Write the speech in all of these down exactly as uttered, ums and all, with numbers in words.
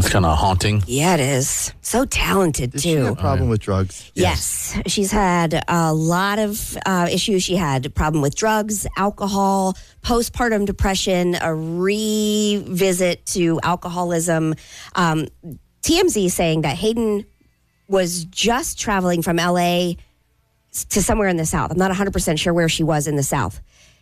It's kind of haunting. Yeah, it is. So talented, Did too. she have a problem Oh, yeah. with drugs? Yes. yes. She's had a lot of uh, issues. She had a problem with drugs, alcohol, postpartum depression, a revisit to alcoholism. Um, T M Z saying that Hayden was just traveling from L A to somewhere in the South. I'm not one hundred percent sure where she was in the South.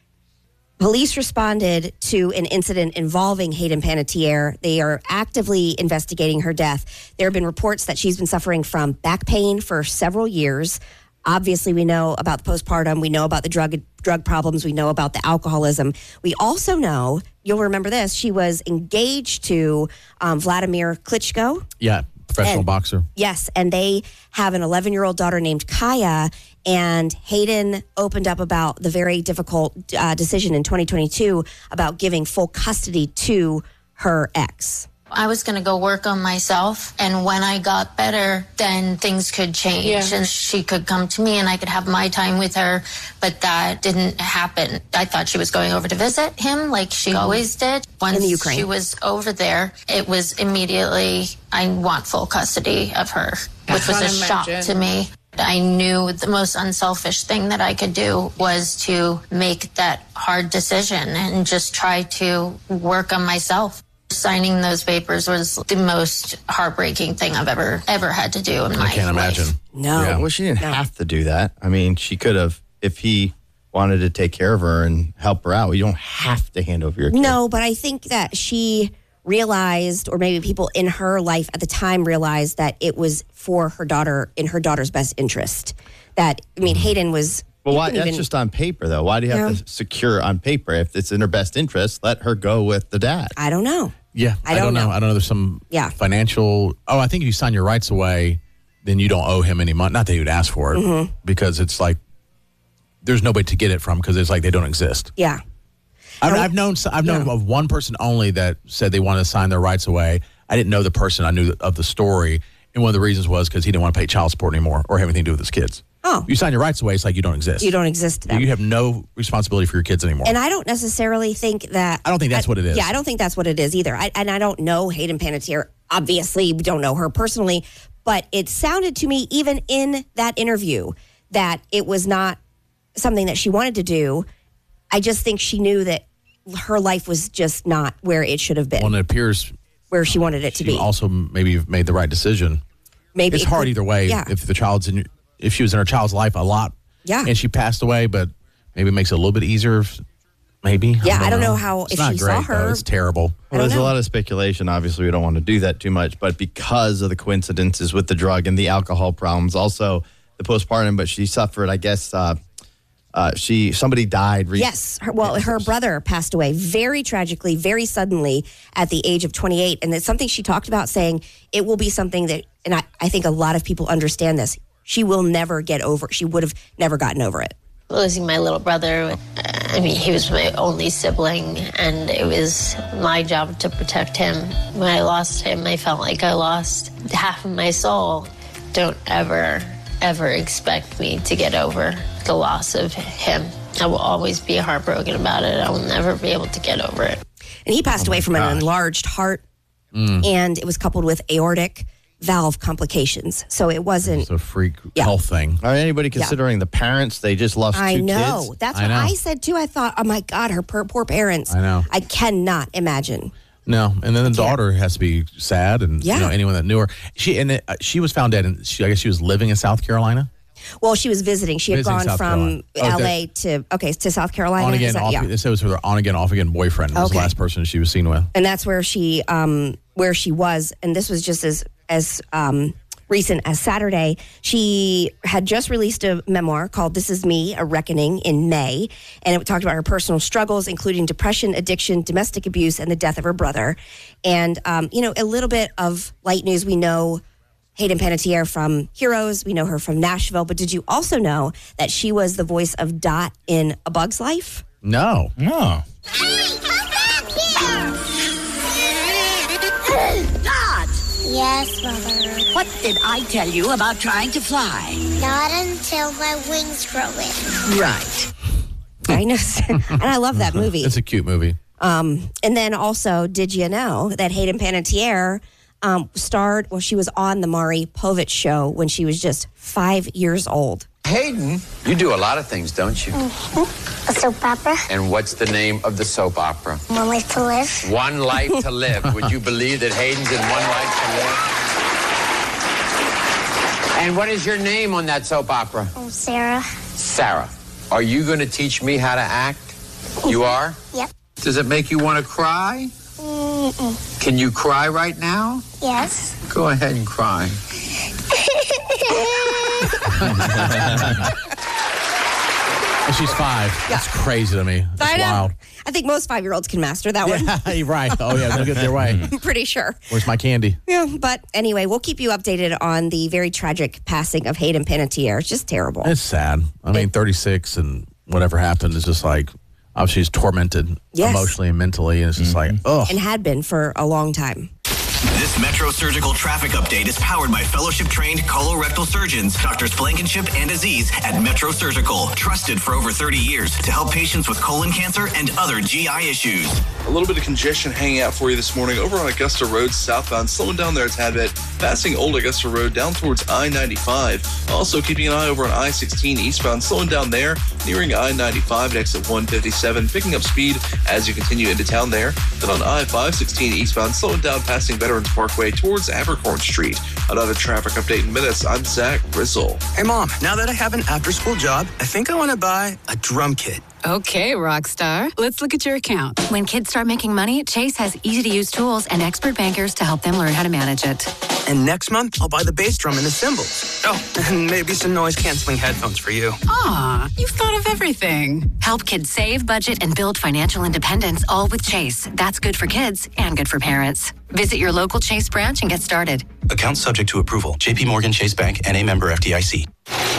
Police responded to an incident involving Hayden Panettiere. They are actively investigating her death. There have been reports that she's been suffering from back pain for several years. Obviously, we know about the postpartum. We know about the drug drug problems. We know about the alcoholism. We also know, you'll remember this, she was engaged to um, Vladimir Klitschko. Yeah, professional And- boxer. Yes, and they have an eleven-year-old daughter named Kaya, and Hayden opened up about the very difficult uh, decision in twenty twenty-two about giving full custody to her ex. I was going to go work on myself, and when I got better, then things could change, Yeah. and she could come to me, and I could have my time with her, but that didn't happen. I thought she was going over to visit him, like she always did. Once In the Ukraine. she was over there, it was immediately, I want full custody of her, which was a can't shock imagine. to me. I knew the most unselfish thing that I could do was to make that hard decision and just try to work on myself. Signing those papers was the most heartbreaking thing I've ever, ever had to do in my I can't life. imagine. No. Yeah. Well, she didn't No. have to do that. I mean, she could have, if he wanted to take care of her and help her out. You don't have to hand over your kid. No, but I think that she realized, or maybe people in her life at the time realized, that it was for her daughter, in her daughter's best interest. That, I mean, Hayden was... But you why? can That's even- just on paper, though. Why do you have Yeah. to secure on paper? If it's in her best interest, let her go with the dad. I don't know. Yeah, I don't know. I don't know. There's some Yeah. financial. Oh, I think if you sign your rights away, then you don't owe him any money. Not that he would ask for it, Mm-hmm. because it's like there's nobody to get it from, because it's like they don't exist. Yeah. I've, Now- I've known I've known Yeah. of one person only that said they wanted to sign their rights away. I didn't know the person. I knew of the story, and one of the reasons was because he didn't want to pay child support anymore or have anything to do with his kids. Oh. You sign your rights away, it's like you don't exist. You don't exist to them. You have no responsibility for your kids anymore. And I don't necessarily think that... I don't think that's what it is. Yeah, I don't think that's what it is either. I, and I don't know Hayden Panettiere. Obviously, we don't know her personally. But it sounded to me, even in that interview, that it was not something that she wanted to do. I just think she knew that her life was just not where it should have been, Well, it appears where she wanted it to she be. also maybe made the right decision. Maybe It's it hard could- either way. Yeah. If the child's in, if she was in her child's life a lot, Yeah. and she passed away, but maybe it makes it a little bit easier. if- Maybe. Yeah, I don't know how- It's if not she saw great, her- though. It's terrible. I Well, don't there's know. a lot of speculation. Obviously, we don't want to do that too much, but because of the coincidences with the drug and the alcohol problems, also the postpartum. But she suffered, I guess, uh, uh, she somebody died. Re- Yes. Her, well, her brother passed away very tragically, very suddenly at the age of twenty-eight. And it's something she talked about, saying it will be something that, and I, I think a lot of people understand this, she will never get over it. She would have never gotten over it. Losing my little brother, I mean, he was my only sibling, and it was my job to protect him. When I lost him, I felt like I lost half of my soul. Don't ever, ever expect me to get over the loss of him. I will always be heartbroken about it. I will never be able to get over it. And he passed away from an enlarged heart, and it was coupled with aortic valve complications. So it wasn't... It's a freak Yeah. health thing. Are anybody considering the parents? They just lost I two know. kids. That's I what know. I said, too. I thought, oh, my God, her poor, poor parents. I know. I cannot imagine. No, and then the daughter has to be sad, and Yeah. you know anyone that knew her. She and it, uh, she was found dead, and she, I guess she was living in South Carolina. Well, she was visiting. She had Visiting gone South from Carolina. Oh, L A to, okay, to South Carolina. On Is again, that- off. yeah. It said it was her on again, off again boyfriend. Was Okay. the last person she was seen with. And that's where she um where she was, and this was just as as um recent as Saturday. She had just released a memoir called This Is Me, A Reckoning in May, and it talked about her personal struggles, including depression, addiction, domestic abuse, and the death of her brother. And um you know, a little bit of light news. We know Hayden Panettiere from Heroes. We know her from Nashville. But did you also know that she was the voice of Dot in A Bug's Life? No, No. Dot! Yes, Mother. What did I tell you about trying to fly? Not until my wings grow in. Right. I know. And I love that movie. it's a cute movie. Um, and then also, did you know that Hayden Panettiere um, starred, well, she was on the Maury Povich show when she was just five years old. Hayden, you do a lot of things, don't you? Mm-hmm. A soap opera. And what's the name of the soap opera? One Life to Live. One Life to Live. Would you believe that Hayden's in One Life to Live? And what is your name on that soap opera? Oh, Sarah. Sarah. Are you going to teach me how to act? You are? Yep. Does it make you want to cry? Mm-mm. Can you cry right now? Yes. Go ahead and cry. And she's five. Yeah. That's crazy to me. That's I know. wild. I think most five-year-olds can master that one. Yeah, you're right. Oh, yeah, they'll get their way. I'm pretty sure. Where's my candy? Yeah, but anyway, we'll keep you updated on the very tragic passing of Hayden Panettiere. It's just terrible. It's sad. I mean, thirty-six and whatever happened is just like, obviously, he's tormented Yes. emotionally and mentally. And it's just like, oh. And had been for a long time. This Metro Surgical traffic update is powered by fellowship-trained colorectal surgeons, Doctors Blankenship and Aziz at Metro Surgical, trusted for over thirty years to help patients with colon cancer and other G I issues. A little bit of congestion hanging out for you this morning over on Augusta Road southbound, slowing down there a tad bit, passing Old Augusta Road down towards I ninety-five. Also keeping an eye over on I sixteen eastbound, slowing down there, nearing I ninety-five at exit one fifty-seven, picking up speed as you continue into town there. Then on I five sixteen eastbound, slowing down passing Veterans Parkway towards Abercorn Street. Another traffic update in minutes. I'm Zach Grizzle. Hey, Mom, now that I have an after-school job, I think I want to buy a drum kit. Okay, rock star. Let's look at your account. When kids start making money, Chase has easy-to-use tools and expert bankers to help them learn how to manage it. And next month, I'll buy the bass drum and the cymbals. Oh, and maybe some noise-canceling headphones for you. Aw, you've thought of everything. Help kids save, budget, and build financial independence, all with Chase. That's good for kids and good for parents. Visit your local Chase branch and get started. Account subject to approval. J P Morgan Chase Bank and a member F D I C.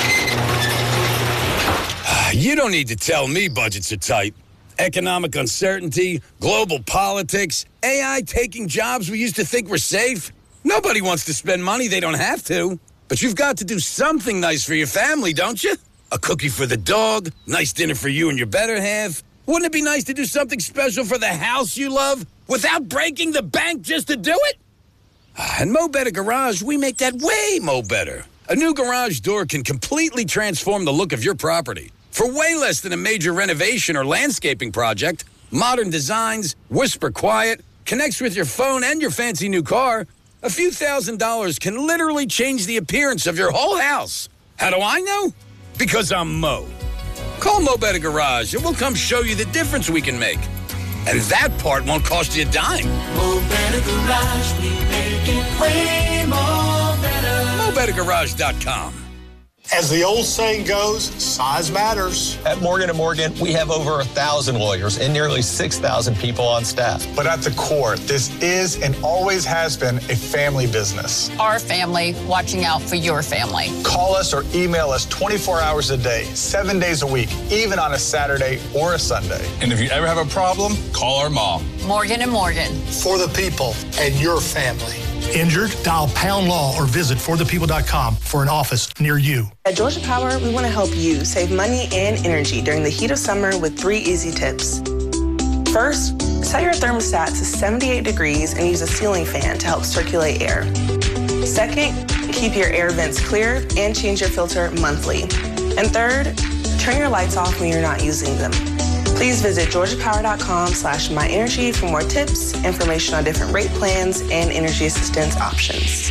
You don't need to tell me budgets are tight. Economic uncertainty, global politics, A I taking jobs we used to think were safe. Nobody wants to spend money they don't have to. But you've got to do something nice for your family, don't you? A cookie for the dog, nice dinner for you and your better half. Wouldn't it be nice to do something special for the house you love without breaking the bank just to do it? And Mo Better Garage, we make that way mo better. A new garage door can completely transform the look of your property. For way less than a major renovation or landscaping project, modern designs, whisper quiet, connects with your phone and your fancy new car, a few thousand dollars can literally change the appearance of your whole house. How do I know? Because I'm Mo. Call Mo Better Garage and we'll come show you the difference we can make. And that part won't cost you a dime. Mo Better Garage, we make it way more better. Mo Better Garage dot com. As the old saying goes, size matters. At Morgan and Morgan, we have over one thousand lawyers and nearly six thousand people on staff. But at the core, this is and always has been a family business. Our family watching out for your family. Call us or email us twenty-four hours a day, seven days a week, even on a Saturday or a Sunday. And if you ever have a problem, call our mom. Morgan and Morgan. For the people and your family. Injured? Dial Pound Law or visit for the people dot com for an office near you. At Georgia Power, we want to help you save money and energy during the heat of summer with three easy tips. First, set your thermostat to seventy-eight degrees and use a ceiling fan to help circulate air. Second, keep your air vents clear and change your filter monthly. And third, turn your lights off when you're not using them. Please visit georgia power dot com slash my energy for more tips, information on different rate plans, and energy assistance options.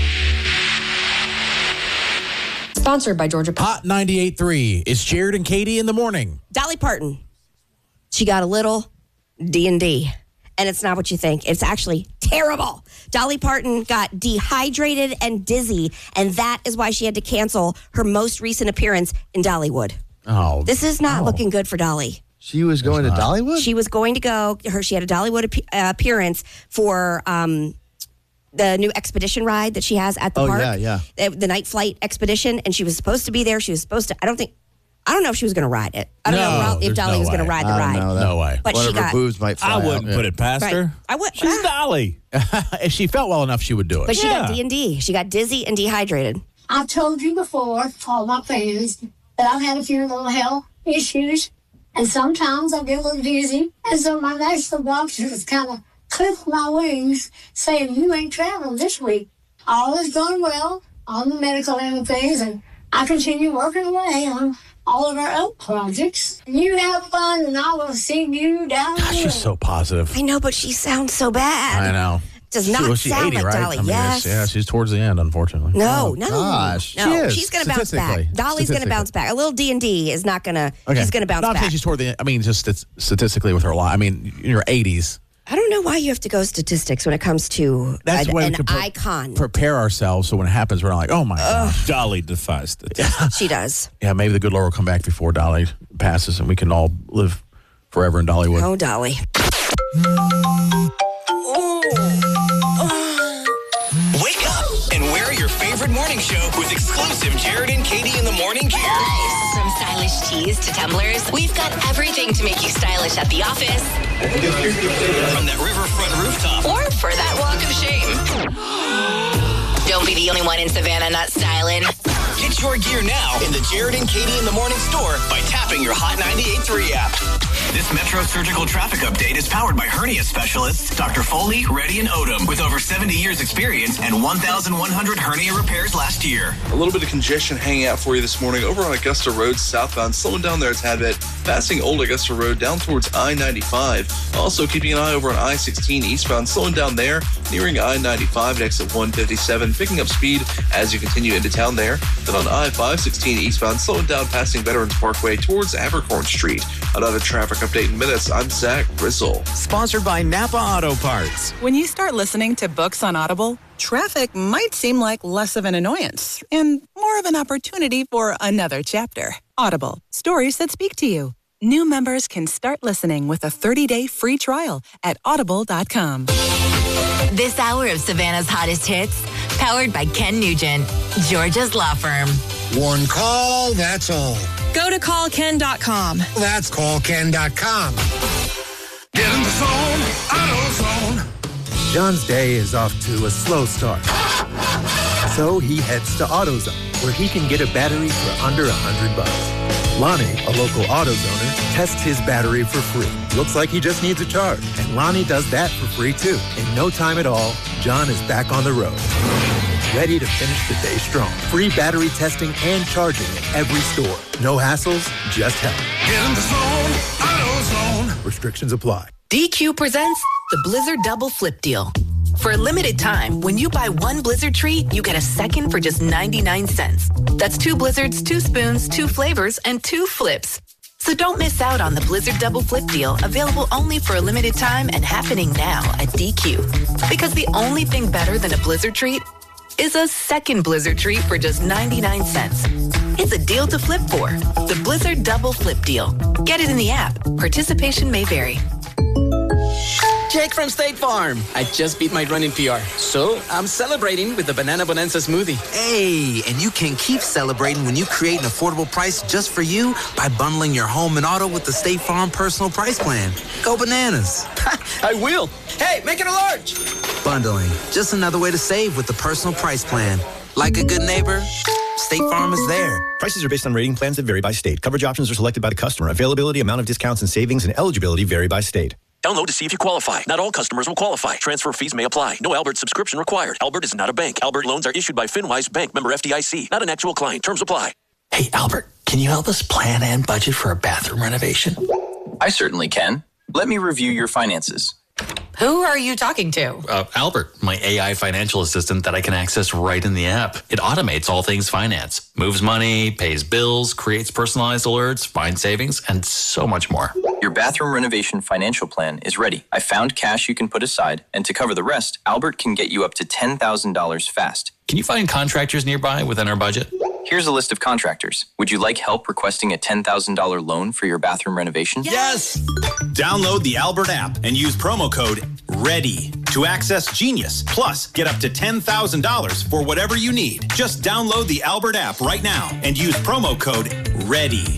Sponsored by Georgia Power. Hot ninety-eight point three. It's Jared and Katie in the morning. Dolly Parton. She got a little D and D. And it's not what you think. It's actually terrible. Dolly Parton got dehydrated and dizzy, and that is why she had to cancel her most recent appearance in Dollywood. Oh. This is not Oh. looking good for Dolly. She was going to Dollywood? She was going to go. Her she had a Dollywood ap- uh, appearance for um, the new expedition ride that she has at the Oh, park. yeah, yeah. The, the night flight expedition, and she was supposed to be there. She was supposed to. I don't think. I don't know if she was going to ride it. I don't No, know if there's Dolly no was going to way. ride the I don't ride. know that. No way. But One she of her got. boobs might fly I wouldn't out. put it past Right. her. I would. She's ah. Dolly. If she felt well enough, she would do it. But she Yeah. got D and D. She got dizzy and dehydrated. I've told you before, all my fans, that I've had a few little health issues, and sometimes I get a little dizzy, and so my national doctor has kind of clipped my wings saying, you ain't traveling this week. All is going well on the medical end of things, and I continue working away on all of our own projects. You have fun, and I will see you down the road. She's so positive. I know, but she sounds so bad. I know. Does not she, well, she's sound eighty, like right? Dolly. I mean, yes. Yeah, she's towards the end, unfortunately. No, oh, no. Gosh. No, she is, she's going to bounce back. Dolly's going to bounce back. A little D and D is not going to, okay. she's going to bounce no, I'm back. saying she's toward the end. I mean, just st- statistically with her life. I mean, in your eighties. I don't know why you have to go statistics when it comes to That's an, when an we can pre- icon. Prepare ourselves so when it happens, we're not like, oh my gosh. Dolly defies statistics. She does. Yeah, maybe the good Lord will come back before Dolly passes and we can all live forever in Dollywood. Oh, Dolly. Wake up and wear your favorite morning show with exclusive Jared and Katie in the morning gear. Nice. From stylish tees to tumblers, we've got everything to make you stylish at the office. From that riverfront rooftop. Or for that walk of shame. Don't be the only one in Savannah not styling. Get your gear now in the Jared and Katie in the Morning store by tapping your Hot ninety-eight point three app. This Metro Surgical Traffic Update is powered by hernia specialists Doctor Foley, Reddy, and Odom with over seventy years experience and one thousand one hundred hernia repairs last year. A little bit of congestion hanging out for you this morning over on Augusta Road southbound, slowing down there a tad bit, passing Old Augusta Road down towards I ninety-five. Also keeping an eye over on I sixteen eastbound, slowing down there, nearing I ninety-five at exit one fifty-seven, picking up speed as you continue into town there. Then on I five sixteen eastbound, slowing down passing Veterans Parkway towards Abercorn Street. Another traffic update in minutes. I'm Zach Grizzle. Sponsored by Napa Auto Parts. When you start listening to books on Audible, traffic might seem like less of an annoyance and more of an opportunity for another chapter. Audible, stories that speak to you. New members can start listening with a thirty-day free trial at audible dot com. This hour of Savannah's hottest hits, powered by Ken Nugent, Georgia's law firm. One call, that's all. Go to call ken dot com. That's call ken dot com. Get in the zone, AutoZone. John's day is off to a slow start. So he heads to AutoZone, where he can get a battery for under a hundred bucks. Lonnie, a local AutoZoner, tests his battery for free. Looks like he just needs a charge. And Lonnie does that for free too. In no time at all, John is back on the road. Ready to finish the day strong. Free battery testing and charging at every store. No hassles, just help. Get in the zone, AutoZone. Restrictions apply. D Q presents the Blizzard Double Flip Deal. For a limited time, when you buy one Blizzard treat, you get a second for just ninety-nine cents. That's two Blizzards, two spoons, two flavors, and two flips. So don't miss out on the Blizzard Double Flip Deal, available only for a limited time and happening now at D Q. Because the only thing better than a Blizzard treat is a second Blizzard treat for just ninety-nine cents. It's a deal to flip for. The Blizzard Double Flip Deal. Get it in the app. Participation may vary. Jake from State Farm. I just beat my running P R, so I'm celebrating with the Banana Bonanza smoothie. Hey, and you can keep celebrating when you create an affordable price just for you by bundling your home and auto with the State Farm Personal Price Plan. Go bananas. I will. Hey, make it a large. Bundling, just another way to save with the Personal Price Plan. Like a good neighbor, State Farm is there. Prices are based on rating plans that vary by state. Coverage options are selected by the customer. Availability, amount of discounts and savings, and eligibility vary by state. Download to see if you qualify. Not all customers will qualify. Transfer fees may apply. No Albert subscription required. Albert is not a bank. Albert loans are issued by FinWise Bank, member F D I C. Not an actual client. Terms apply. Hey, Albert, can you help us plan and budget for a bathroom renovation? I certainly can. Let me review your finances. Who are you talking to? Uh, Albert, my A I financial assistant that I can access right in the app. It automates all things finance, moves money, pays bills, creates personalized alerts, finds savings, and so much more. Your bathroom renovation financial plan is ready. I found cash you can put aside, and to cover the rest, Albert can get you up to ten thousand dollars fast. Can you find contractors nearby within our budget? Here's a list of contractors. Would you like help requesting a ten thousand dollars loan for your bathroom renovation? Yes! Download the Albert app and use promo code READY to access Genius. Plus, get up to ten thousand dollars for whatever you need. Just download the Albert app right now and use promo code READY.